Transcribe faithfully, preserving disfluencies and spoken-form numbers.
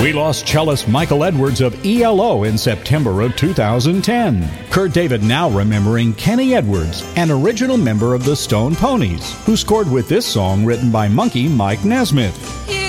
We lost cellist Michael Edwards of E L O in September of two thousand ten. Kurt David now remembering Kenny Edwards, an original member of the Stone Ponies, who scored with this song written by Monkey Mike Nesmith.